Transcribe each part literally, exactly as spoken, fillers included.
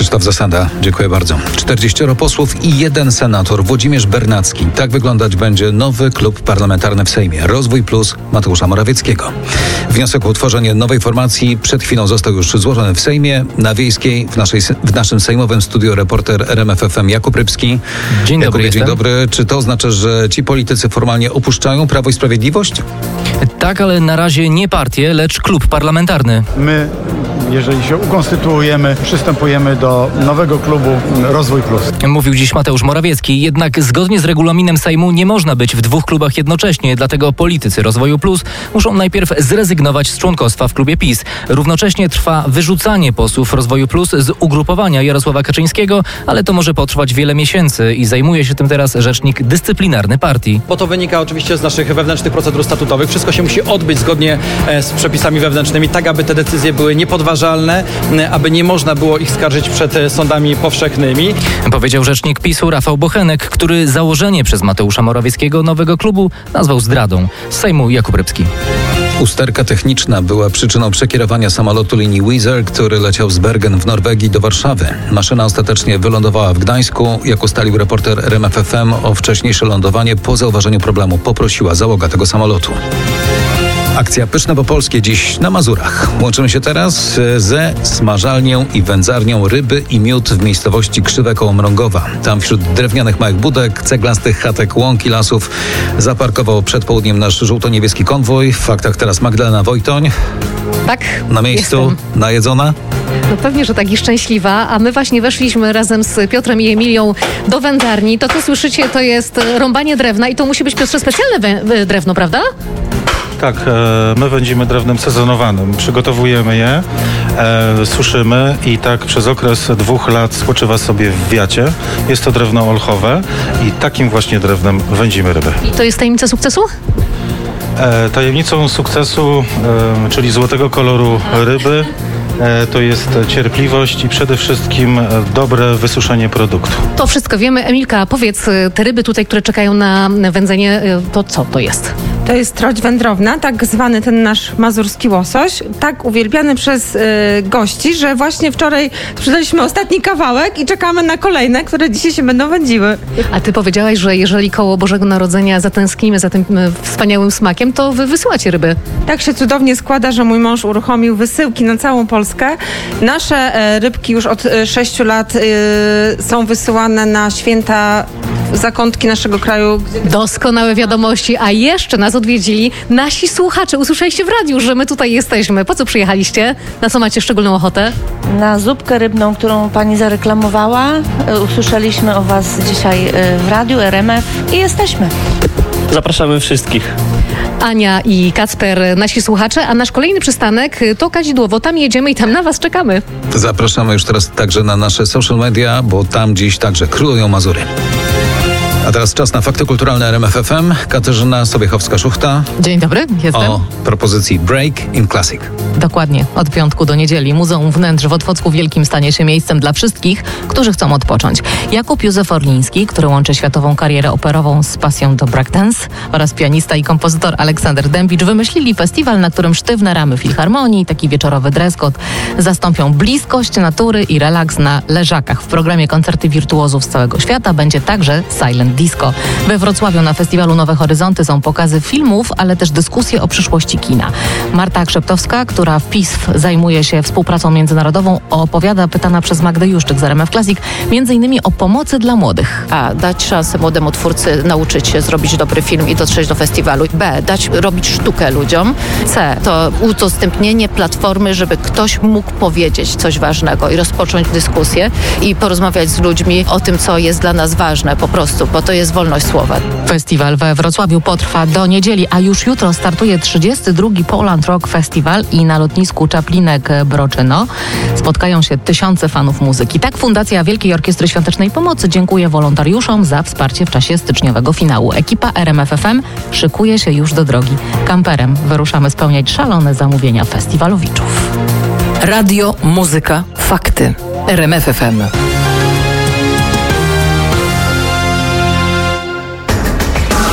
Krzysztof Zasada, dziękuję bardzo. czterdzieścioro posłów i jeden senator, Włodzimierz Bernacki. Tak wyglądać będzie nowy klub parlamentarny w Sejmie. Rozwój Plus Mateusza Morawieckiego. Wniosek o utworzenie nowej formacji przed chwilą został już złożony w Sejmie. Na Wiejskiej, w, naszej, w naszym sejmowym studiu reporter R M F F M Jakub Rybski. Dzień dobry. Jakubie, dzień dobry. Czy to oznacza, że ci politycy formalnie opuszczają Prawo i Sprawiedliwość? Tak, ale na razie nie partię, lecz klub parlamentarny. My, jeżeli się ukonstytuujemy, przystępujemy do nowego klubu Rozwój Plus. Mówił dziś Mateusz Morawiecki, jednak zgodnie z regulaminem Sejmu nie można być w dwóch klubach jednocześnie, dlatego politycy Rozwoju Plus muszą najpierw zrezygnować z członkostwa w klubie PiS. Równocześnie trwa wyrzucanie posłów Rozwoju Plus z ugrupowania Jarosława Kaczyńskiego, ale to może potrwać wiele miesięcy i zajmuje się tym teraz rzecznik dyscyplinarny partii. Bo to wynika oczywiście z naszych wewnętrznych procedur statutowych. Wszystko się musi odbyć zgodnie z przepisami wewnętrznymi, tak aby te decyzje były niepodważalne, aby nie można było ich skarżyć przed sądami powszechnymi. Powiedział rzecznik PiSu Rafał Bochenek, który założenie przez Mateusza Morawieckiego nowego klubu nazwał zdradą. Z Sejmu Jakub Rybski. Usterka techniczna była przyczyną przekierowania samolotu linii Wizz Air, który leciał z Bergen w Norwegii do Warszawy. Maszyna ostatecznie wylądowała w Gdańsku. Jak ustalił reporter R M F F M, o wcześniejsze lądowanie po zauważeniu problemu poprosiła załoga tego samolotu. Akcja Pyszne po polskie dziś na Mazurach. Łączymy się teraz ze smażalnią i wędzarnią Ryby i Miód w miejscowości Krzywe koło Mrągowa. Tam wśród drewnianych małych budek, ceglastych chatek, łąk i lasów zaparkował przed południem nasz żółto-niebieski konwój. W faktach teraz Magdalena Wojtoń. Tak, Na miejscu, jestem. najedzona? No pewnie, że tak i szczęśliwa, a my właśnie weszliśmy razem z Piotrem i Emilią do wędzarni. To, co słyszycie, to jest rąbanie drewna i to musi być, Piotrze, specjalne wę- drewno, prawda? Tak, my wędzimy drewnem sezonowanym, przygotowujemy je, e, suszymy i tak przez okres dwóch lat spoczywa sobie w wiacie. Jest to drewno olchowe i takim właśnie drewnem wędzimy ryby. I to jest tajemnica sukcesu? E, tajemnicą sukcesu, e, czyli złotego koloru ryby, e, to jest cierpliwość i przede wszystkim e, dobre wysuszenie produktu. To wszystko wiemy. Emilka, powiedz, te ryby tutaj, które czekają na wędzenie, to co to jest? To jest troć wędrowna, tak zwany ten nasz mazurski łosoś, tak uwielbiany przez y, gości, że właśnie wczoraj sprzedaliśmy ostatni kawałek i czekamy na kolejne, które dzisiaj się będą wędziły. A ty powiedziałaś, że jeżeli koło Bożego Narodzenia zatęsknimy za tym e, wspaniałym smakiem, to wy wysyłacie ryby. Tak się cudownie składa, że mój mąż uruchomił wysyłki na całą Polskę. Nasze e, rybki już od e, sześciu lat e, są wysyłane na święta zakątki naszego kraju. Doskonałe wiadomości, a jeszcze nas odwiedzili nasi słuchacze. Usłyszeliście w radiu, że my tutaj jesteśmy. Po co przyjechaliście? Na co macie szczególną ochotę? Na zupkę rybną, którą pani zareklamowała. Usłyszeliśmy o was dzisiaj w radiu R M F i jesteśmy. Zapraszamy wszystkich. Ania i Kacper, nasi słuchacze, a nasz kolejny przystanek to Kadzidłowo. Tam jedziemy i tam na was czekamy. Zapraszamy już teraz także na nasze social media, bo tam dziś także królują Mazury. A teraz czas na fakty kulturalne R M F F M. Katarzyna Sobiechowska-Szuchta. Dzień dobry, jestem. O propozycji Break in Classic. Dokładnie, od piątku do niedzieli Muzeum Wnętrz w Otwocku Wielkim stanie się miejscem dla wszystkich, którzy chcą odpocząć. Jakub Józef Orliński, który łączy światową karierę operową z pasją do breakdance, oraz pianista i kompozytor Aleksander Dębicz wymyślili festiwal, na którym sztywne ramy filharmonii, taki wieczorowy dress code zastąpią bliskość natury i relaks na leżakach. W programie koncerty wirtuozów z całego świata będzie także silent disco. We Wrocławiu na festiwalu Nowe Horyzonty są pokazy filmów, ale też dyskusje o przyszłości kina. Marta Krzeptowska, która w P I S F zajmuje się współpracą międzynarodową, opowiada, pytana przez Magdę Juszczyk z R M F Classic, między innymi o pomocy dla młodych. A. Dać szansę młodemu twórcy nauczyć się zrobić dobry film i dotrzeć do festiwalu. B. Dać robić sztukę ludziom. C. To udostępnienie platformy, żeby ktoś mógł powiedzieć coś ważnego i rozpocząć dyskusję i porozmawiać z ludźmi o tym, co jest dla nas ważne po prostu, bo to jest wolność słowa. Festiwal we Wrocławiu potrwa do niedzieli, a już jutro startuje trzydziesty drugi Poland Rock Festival i na lotnisku Czaplinek-Broczyno spotkają się tysiące fanów muzyki. Tak Fundacja Wielkiej Orkiestry Świątecznej Pomocy dziękuję wolontariuszom za wsparcie w czasie styczniowego finału. Ekipa R M F F M szykuje się już do drogi. Kamperem wyruszamy spełniać szalone zamówienia festiwalowiczów. Radio, muzyka, fakty. R M F F M.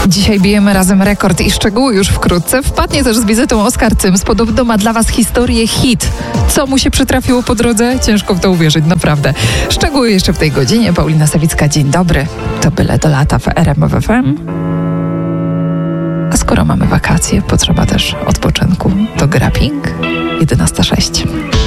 Dzisiaj bijemy razem rekord i szczegóły już wkrótce. Wpadnie też z wizytą Oskar Cyms. Podobno ma dla was historię hit. Co mu się przytrafiło po drodze? Ciężko w to uwierzyć, naprawdę. Szczegóły jeszcze w tej godzinie. Paulina Sawicka, dzień dobry. To byle do lata w R M F F M. A skoro mamy wakacje, potrzeba też odpoczynku. To Grapping jedenasta sześć.